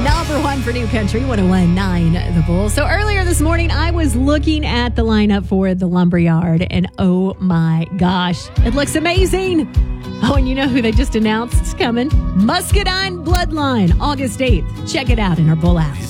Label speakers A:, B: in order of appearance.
A: Number one for New Country, 101.9 The Bull. So earlier this morning, I was looking at the lineup for the Lumberyard, and oh my gosh, it looks amazing. Oh, and you know who they just announced is coming? Muscadine Bloodline, August 8th. Check it out in our Bull app.